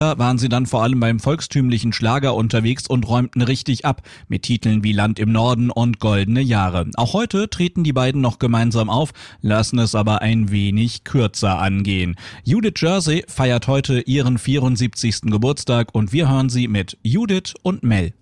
waren sie dann vor allem beim volkstümlichen Schlager unterwegs und räumten richtig ab mit Titeln wie Land im Norden und Goldene Jahre. Auch heute treten die beiden noch gemeinsam auf, lassen es aber ein wenig kürzer angehen. Judith Jersey feiert heute ihren 74. Geburtstag und wir hören sie mit Judith und Mel.